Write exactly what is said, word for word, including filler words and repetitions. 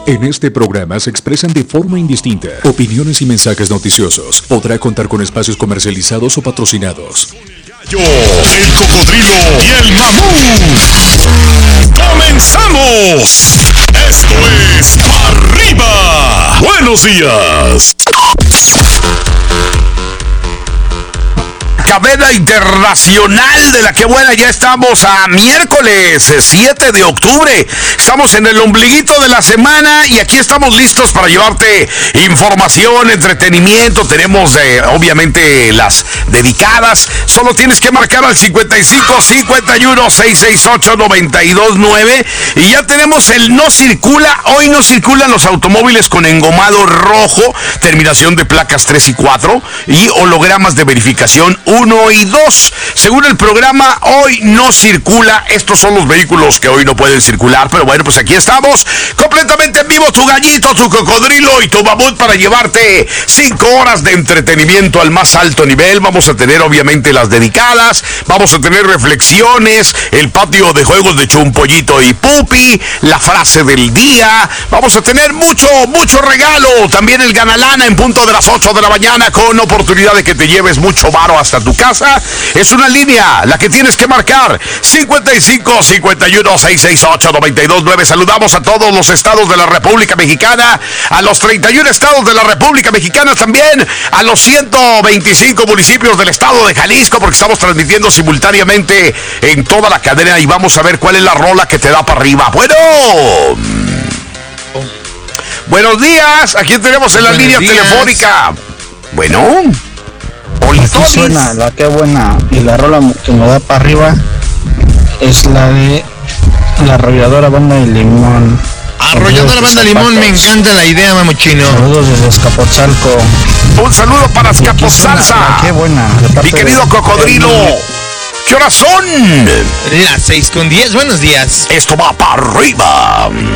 En este programa se expresan de forma indistinta opiniones y mensajes noticiosos. Podrá contar con espacios comercializados o patrocinados. Yo, el cocodrilo y el mamut. ¡Comenzamos! Esto es Arriba. Buenos días. Cadena internacional de la que buena, ya estamos a miércoles siete de octubre. Estamos en el ombliguito de la semana y aquí estamos listos para llevarte información, entretenimiento. Tenemos eh, obviamente las dedicadas. Solo tienes que marcar al cincuenta y cinco, cincuenta y uno, seiscientos sesenta y ocho, noventa y dos nueve y ya tenemos el no circula. Hoy no circulan los automóviles con engomado rojo, terminación de placas tres y cuatro y hologramas de verificación uno y dos. Según el programa, hoy no circula. Estos son los vehículos que hoy no pueden circular. Pero bueno, pues aquí estamos, completamente en vivo, tu gallito, tu cocodrilo y tu mamut, para llevarte cinco horas de entretenimiento al más alto nivel. Vamos a tener obviamente las dedicadas, vamos a tener reflexiones, el patio de juegos de Chumpollito y Pupi, la frase del día. Vamos a tener mucho, mucho regalo. También el Ganalana en punto de las ocho de la mañana, con oportunidad de que te lleves mucho varo hasta tu casa. Es una línea la que tienes que marcar: cincuenta y cinco, cincuenta y uno, seiscientos sesenta y ocho, noventa y dos nueve. Saludamos a todos los estados de la República Mexicana, a los treinta y uno estados de la República Mexicana, también a los ciento veinticinco municipios del estado de Jalisco, porque estamos transmitiendo simultáneamente en toda la cadena y vamos a ver cuál es la rola que te da para arriba. Bueno, buenos días. Aquí tenemos en la Buenos línea días. telefónica. Bueno, Aquí suena la que buena y la rola que me da para arriba es la de la arrolladora Banda de Limón. Arrolladora Banda Limón, me encanta la idea, mamuchino. Saludos desde Escapotzalco. un saludo para Y aquí suena Escaposalsa. la que buena. de parte Mi querido de- cocodrilo, ¿qué horas son? Las seis con diez, buenos días. Esto va para arriba.